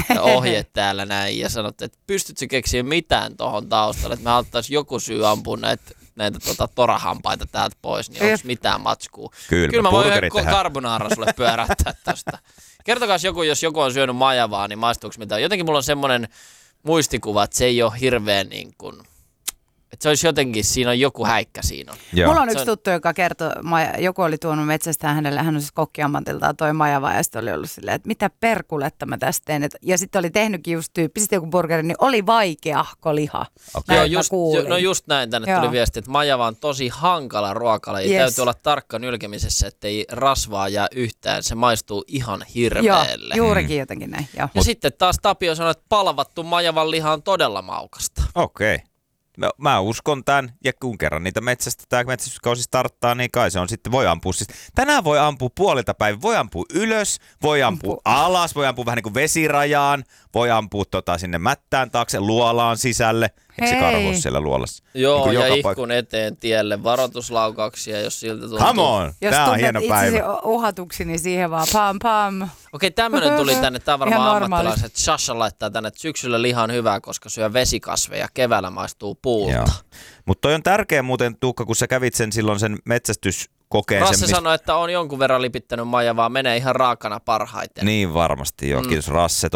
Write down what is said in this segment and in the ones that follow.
ohjeet täällä näin ja sanottiin, että pystytkö keksiä mitään tuohon taustalle, että me haluttaisiin joku syy ampua näitä torahampaita täältä pois, niin onko mitään matskua? Kyllä mä voin yhden carbonara sulle pyöräyttää tästä. Kertokaa joku, jos joku on syönyt majavaa, niin maistuuko mitään? Jotenkin mulla on semmoinen muistikuva, että se ei ole hirveän niin kuin, että se olisi jotenkin, siinä on joku häikkä siinä on. Joo. Mulla on yksi tuttu, joka kertoi, joku oli tuonut metsästään hänelle, hän on siis kokkiammatiltaan toi majava, ja sitten oli ollut silleen, että mitä perkuletta mä tästä teen. Ja sitten oli tehnytkin just tyyppisesti joku burgeri, niin oli vaikeahko liha. Okay. Joo, just näin tänne tuli viesti, että majava on tosi hankala ruokalaji. Yes. Täytyy olla tarkka nylkemisessä, ettei rasvaa jää yhtään. Se maistuu ihan hirveelle. Joo, juurikin jotenkin näin. Jo. Ja sitten taas Tapio sanoi, että palvattu majavan liha on todella maukasta. Okei. Okay. Mä uskon tämän, ja kun kerran niitä metsästyskausi starttaa, niin kai se on sitten, voi ampua. Siis tänään voi ampua puolilta päivä, voi ampua ylös, voi ampua alas, voi ampua vähän niin kuin vesirajaan, voi ampua sinne mättään taakse, luolaan sisälle. Eikö se karhu siellä luolassa? Joo, niin ja ihkun eteen tielle, varoituslaukauksia, jos siltä tuntuu. Come on, tää on hieno päivä. Jos tunnet itsesi uhatuksi, niin siihen vaan pam. Okei, tämmönen tuli tänne, tää on varmaan ammattilaiset. Sasha laittaa tänne, että syksyllä liha on hyvä, koska syö vesikasveja, keväällä maistuu puulta. Mutta toi on tärkeä muuten, Tuukka, kun sä kävit silloin sen metsästyskokeen. Rasse sanoi, että on jonkun verran lipittänyt majavaa, menee ihan raakana parhaiten. Niin varmasti, joo. Kiitos Rasse.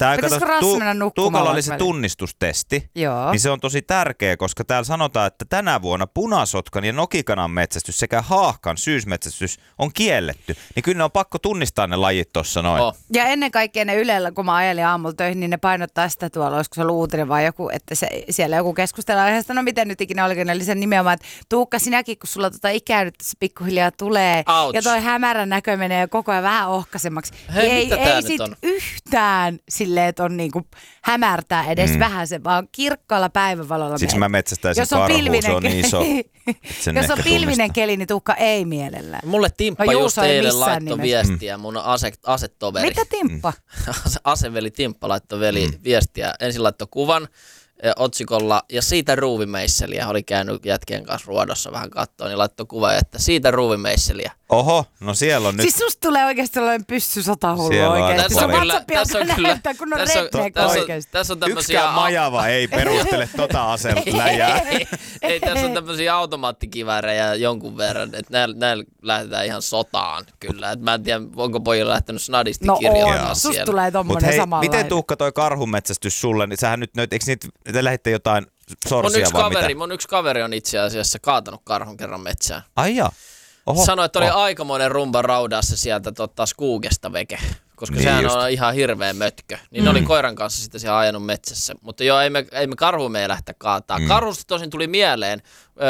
Tuukalla oli se tunnistustesti, niin se on tosi tärkeä, koska täällä sanotaan, että tänä vuonna punasotkan ja nokikanan metsästys sekä haahkan syysmetsästys on kielletty. Niin kyllä ne on pakko tunnistaa ne lajit tuossa noin. Oh. Ja ennen kaikkea ne Ylellä, kun mä ajelin aamulla töihin, niin ne painottaa sitä tuolla, olisiko se uutinen vai joku, että siellä joku keskustellaan aiheesta, no miten nyt ikinä olikin, eli sen nimenomaan, että Tuukka sinäkin, kun sulla ikää nyt tässä pikkuhiljaa tulee, ja toi hämärän näkö menee koko ajan vähän ohkaisemmaksi. Hei, ei sit yhtään silleen, että on niinku hämärtää edes vähän se, vaan kirkkaalla päivänvalolla. Siksi mä metsästäisin karhua, se on niin iso. Jos on pilvinen keli, niin Tuukka ei mielellään. Mulle Timppa just eilen laittoi viestiä, mun asetoveri. Mitä Timppa? Aseveli Timppa laittoi viestiä. Ensin laittoi kuvan otsikolla ja siitä ruuvimeisseliä. Oli käynyt jätkien kanssa ruodossa vähän kattoon, niin laittoi kuva, että siitä ruuvimeisseliä. Oho, no siellä on nyt. Siis susta tulee oikeasti sellainen pyssy sotahullu oikeasti. Tässä on kyllä, kun on redneck oikeasti. Yksikään majava ei perustele aseläjää. Ei, tässä on tämmöisiä automaattikiväärejä jonkun verran, että näillä lähdetään ihan sotaan kyllä. Et mä en tiedä, onko pojilla lähtenyt snadisti kirjoittaa siellä. Susta tulee tommonen samanlainen. Miten Tuukka toi karhunmetsästys sulle, niin sähän nyt, eikö te lähditte jotain sorsia vai mitä? Mun yksi kaveri on itse asiassa kaatanut karhun kerran metsään. Ai jaa. Sanoi, että oli aikamoinen rumba raudassa sieltä Skuugesta veke, koska niin sehän on ihan hirveä mötkö. Niin ne oli koiran kanssa sitten siellä ajanut metsässä. Mutta joo, ei me karhu me lähteä kaataa. Karhusta tosin tuli mieleen,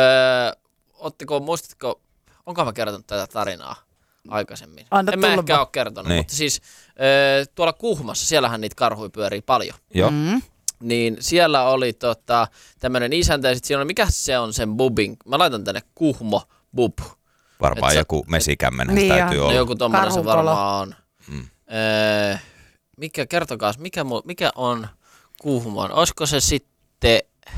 muistatko, onko mä kertonut tätä tarinaa aikaisemmin? En mä ehkä ole kertonut, niin. Mutta siis tuolla Kuhmassa, siellähän niitä karhuja pyörii paljon. Joo. Niin siellä oli tämmöinen isäntä ja sitten siellä oli, mikä se on sen bubin? Mä laitan tänne Kuhmo bub. Varmaan joku mesikämmenä niin täytyy olla. No joku tommoinen se varmaan on. Mikä on Kuhmon? Olisiko se sitten,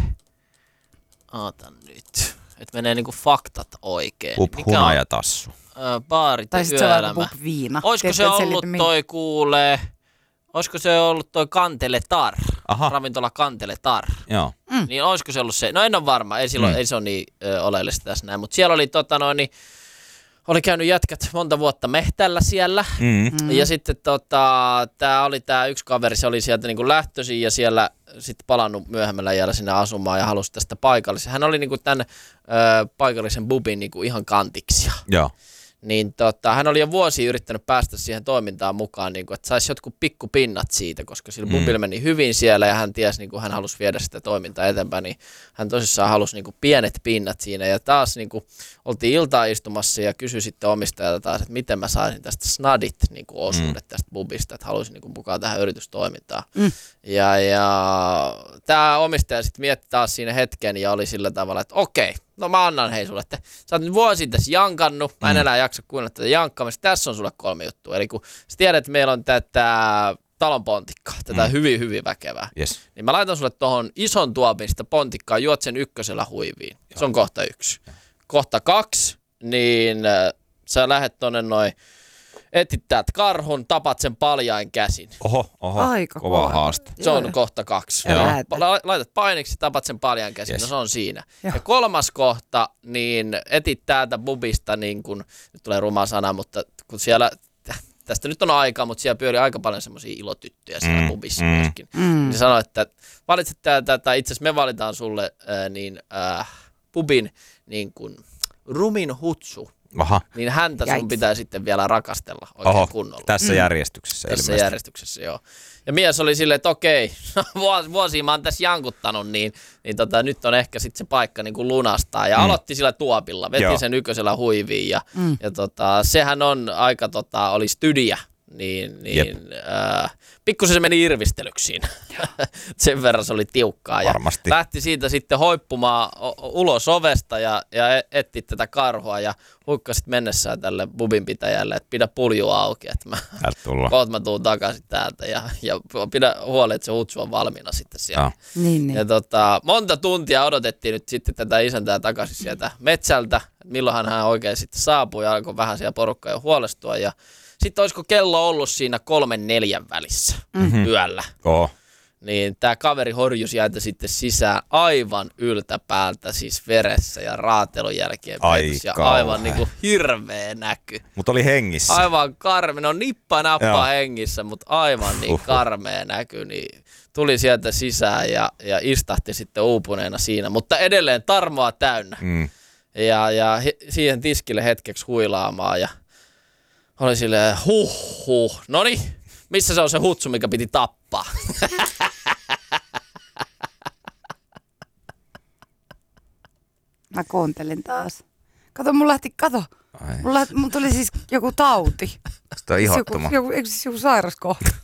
nyt, että menee niinku faktat oikein. Bub hunajatassu. Baarit ja yöelämä. Viina. Olisiko se ollut olisiko se ollut toi Kantele Tar? Aha. Ravintola Kantele Tar. Joo. Niin olisiko se ollut se? No en ole varma, ei se ole niin oleellista tässä näin. Mutta siellä oli oli käynyt jätkät monta vuotta mehtällä siellä. Ja sitten tää oli tää yksi kaveri, se oli sieltä niinku lähtöisin ja siellä sitten palannut myöhemmällä jäällä sinne asumaan ja halusi tästä paikallisen. Hän oli niinku tämän paikallisen bubin niinku ihan kantiksi. Joo. Niin hän oli jo vuosia yrittänyt päästä siihen toimintaan mukaan, niin kuin, että saisi jotkut pikkupinnat siitä, koska sillä bubilla meni hyvin siellä ja hän tiesi, niin kuin hän halusi viedä sitä toimintaa eteenpäin, niin hän tosissaan halusi niin kuin pienet pinnat siinä. Ja taas niin kuin, oltiin iltaa istumassa ja kysyi sitten omistajalta taas, että miten mä saisin tästä snadit niin kuin osuudet tästä bubista, että haluaisin niin kuin mukaan tähän yritystoimintaan. Ja tämä omistaja sitten mietti taas siinä hetken ja oli sillä tavalla, että okei, no mä annan sulle, että sä oot nyt vuosi tässä jankannut, mä en enää jaksa kuunnella tätä jankkaamista, tässä on sulle 3 juttua. Eli kun sä tiedät, että meillä on tätä talon pontikkaa, tätä hyvin väkevää, niin mä laitan sulle tohon ison tuopin sitä pontikkaa, juot sen 1 huiviin. Se on kohta 1. Kohta 2, niin sä lähet tonne noin etit täältä karhun, tapat sen paljain käsin. Oho, Aika kova haaste. Se on kohta 2. Joo. Laitat painiksi, tapat sen paljain käsin, no se on siinä. Joo. Ja 3. kohta, niin etit täältä bubista, niin kun, nyt tulee ruma sana, mutta kun siellä, tästä nyt on aikaa, mutta siellä pyörii aika paljon semmoisia ilotyttöjä siellä bubissa myöskin. Niin sanoi, että valitset täältä, tai itse asiassa me valitaan sulle bubin niin kun rumin hutsu. Aha. Niin häntä sun pitää sitten vielä rakastella oikein kunnolla. Tässä järjestyksessä Tässä ilmeisesti. järjestyksessä, joo. Ja mies oli silleen, että okei, vuosia mä oon tässä jankuttanut, niin nyt on ehkä sitten se paikka niin kuin lunastaa. Ja aloitti sillä tuopilla, veti sen ykkösellä huiviin. Ja sehän on aika, oli stydiä. Pikkusen se meni irvistelyksiin. Sen verran se oli tiukkaa. Varmasti. Ja lähti siitä sitten hoippumaan ulos ovesta ja etti tätä karhua ja huikkasit mennessään tälle bubinpitäjälle, että pidä pulju auki, että mä tuun takaisin täältä ja pidä huoli, että se hutsu on valmiina sitten siellä. Niin. Ja monta tuntia odotettiin nyt sitten tätä isäntää takaisin sieltä metsältä, milloinhan hän oikein sitten saapui ja alkoi vähän siellä porukkaa jo huolestua ja sitten olisiko kello ollut siinä 3-4 välissä yöllä. Niin tämä kaveri horjui sieltä sitten sisään aivan yltäpäältä, siis veressä ja raatelun jälkeen peitossa. Ja aivan niin kuin hirveä näky. Mutta oli hengissä. Aivan karme, no nippa hengissä, mutta aivan niin karmea näky. Niin tuli sieltä sisään ja istahti sitten uupuneena siinä, mutta edelleen tarmoa täynnä. Ja siihen tiskille hetkeksi huilaamaan ja oli silleen, noniin, missä se on se hutsu, mikä piti tappaa? Mä kuuntelin taas. Kato, mun tuli siis joku tauti. Sitä on ihottuma. Eikö siis joku sairaskohta?